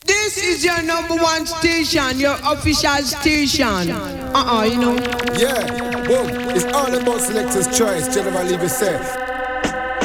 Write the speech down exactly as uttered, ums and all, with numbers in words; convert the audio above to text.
This is your number one station, your official station. Uh-uh, you know. Yeah, boom. It's all about selector's choice, General Levy said.